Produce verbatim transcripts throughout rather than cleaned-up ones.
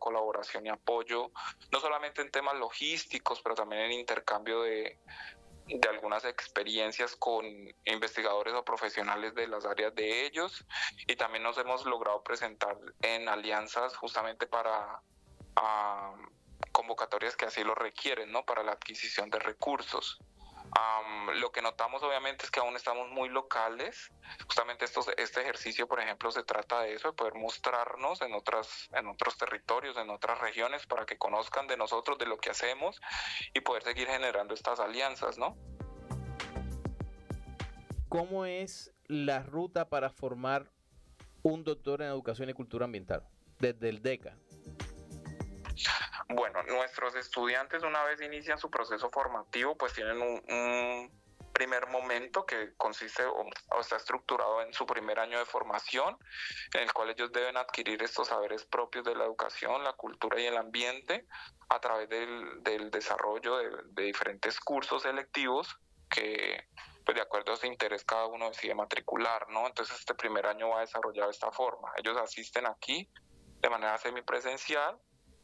colaboración y apoyo, no solamente en temas logísticos, pero también en intercambio de, de algunas experiencias con investigadores o profesionales de las áreas de ellos, y también nos hemos logrado presentar en alianzas justamente para uh, convocatorias que así lo requieren, ¿no? Para la adquisición de recursos. Um, lo que notamos obviamente es que aún estamos muy locales. Justamente estos, este ejercicio, por ejemplo, se trata de eso, de poder mostrarnos en, otras, en otros territorios, en otras regiones, para que conozcan de nosotros, de lo que hacemos, y poder seguir generando estas alianzas, ¿no? ¿Cómo es la ruta para formar un doctor en educación y cultura ambiental desde el DECA? Bueno, nuestros estudiantes, una vez inician su proceso formativo, pues tienen un, un primer momento que consiste o, o está estructurado en su primer año de formación, en el cual ellos deben adquirir estos saberes propios de la educación, la cultura y el ambiente a través del, del desarrollo de, de diferentes cursos selectivos que, pues de acuerdo a su interés, cada uno decide matricular, ¿no? Entonces este primer año va desarrollado de esta forma. Ellos asisten aquí de manera semipresencial,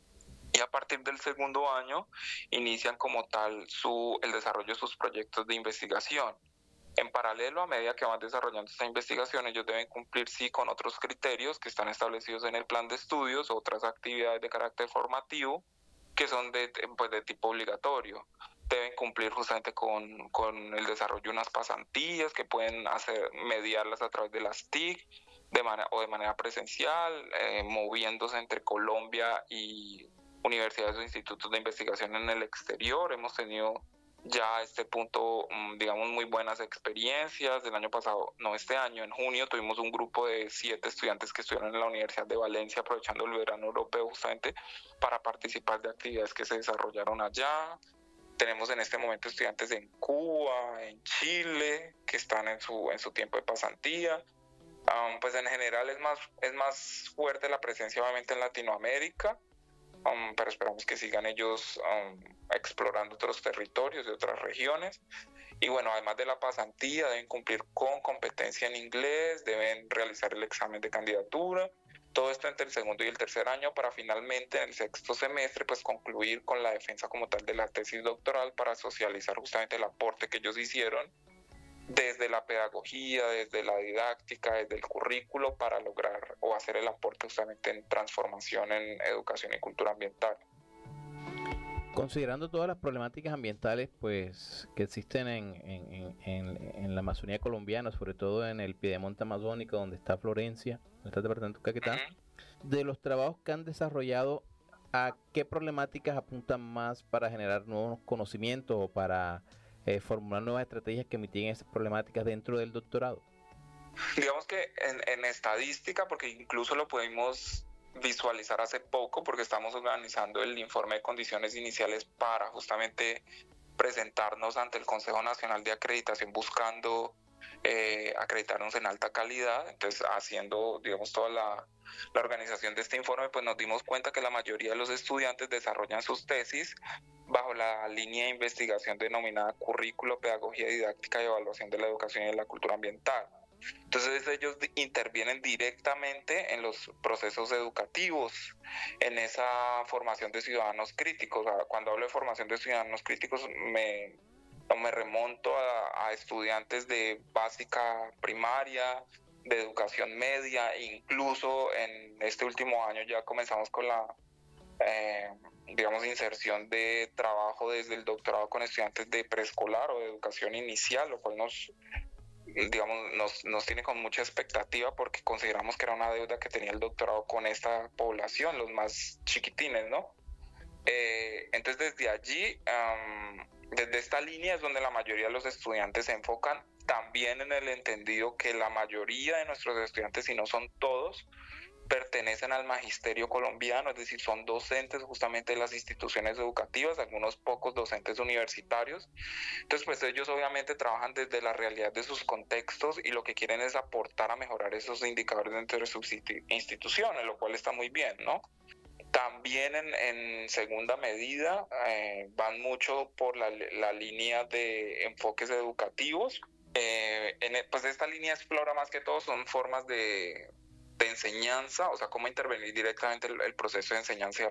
y a partir del segundo año inician como tal su, el desarrollo de sus proyectos de investigación. En paralelo, a medida que van desarrollando esta investigación, ellos deben cumplir sí con otros criterios que están establecidos en el plan de estudios, otras actividades de carácter formativo que son de, pues, de tipo obligatorio. Deben cumplir justamente con, con el desarrollo de unas pasantías que pueden hacer, mediarlas a través de las T I C de manera, o de manera presencial, eh, moviéndose entre Colombia y universidades o institutos de investigación en el exterior. Hemos tenido ya a este punto, digamos, muy buenas experiencias. Del año pasado, no este año, en junio, tuvimos un grupo de siete estudiantes que estuvieron en la Universidad de Valencia aprovechando el verano europeo justamente para participar de actividades que se desarrollaron allá. Tenemos en este momento estudiantes en Cuba, en Chile, que están en su, en su tiempo de pasantía. Um, pues en general es más, es más fuerte la presencia obviamente en Latinoamérica. Um, pero esperamos que sigan ellos um, explorando otros territorios de otras regiones. Y bueno, además de la pasantía, deben cumplir con competencia en inglés, deben realizar el examen de candidatura, todo esto entre el segundo y el tercer año, para finalmente en el sexto semestre pues concluir con la defensa como tal de la tesis doctoral, para socializar justamente el aporte que ellos hicieron desde la pedagogía, desde la didáctica, desde el currículo, para lograr o hacer el aporte justamente en transformación en educación y cultura ambiental. Considerando todas las problemáticas ambientales pues que existen en, en, en, en la Amazonía colombiana, sobre todo en el Piedemonte amazónico, donde está Florencia, donde está el departamento de Caquetá, uh-huh. De los trabajos que han desarrollado, ¿a qué problemáticas apuntan más para generar nuevos conocimientos o para eh, formular nuevas estrategias que mitiguen esas problemáticas dentro del doctorado? Digamos que en, en estadística, porque incluso lo pudimos visualizar hace poco, porque estamos organizando el informe de condiciones iniciales para justamente presentarnos ante el Consejo Nacional de Acreditación buscando eh, acreditarnos en alta calidad. Entonces, haciendo, digamos, toda la, la organización de este informe, pues nos dimos cuenta que la mayoría de los estudiantes desarrollan sus tesis bajo la línea de investigación denominada Currículo, Pedagogía Didáctica y Evaluación de la Educación y de la Cultura Ambiental. Entonces ellos intervienen directamente en los procesos educativos, en esa formación de ciudadanos críticos. Cuando hablo de formación de ciudadanos críticos me, me remonto a, a estudiantes de básica primaria, de educación media, e incluso en este último año ya comenzamos con la eh, digamos inserción de trabajo desde el doctorado con estudiantes de preescolar o de educación inicial, lo cual nos digamos, nos, nos tiene con mucha expectativa, porque consideramos que era una deuda que tenía el doctorado con esta población, los más chiquitines, ¿no? Eh, entonces desde allí, um, desde esta línea es donde la mayoría de los estudiantes se enfocan, también en el entendido que la mayoría de nuestros estudiantes, si no son todos, pertenecen al magisterio colombiano, es decir, son docentes justamente de las instituciones educativas, algunos pocos docentes universitarios. Entonces, pues ellos obviamente trabajan desde la realidad de sus contextos y lo que quieren es aportar a mejorar esos indicadores dentro de sus instituciones, lo cual está muy bien, ¿no? También en, en segunda medida eh, van mucho por la, la línea de enfoques educativos. Eh, en, pues esta línea explora más que todo son formas de de enseñanza, o sea, cómo intervenir directamente el, el proceso de enseñanza